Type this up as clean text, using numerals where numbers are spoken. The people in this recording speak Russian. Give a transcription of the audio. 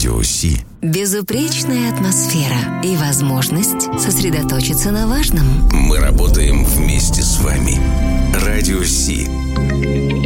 Радио Си. Безупречная атмосфера и возможность сосредоточиться на важном. Мы работаем вместе.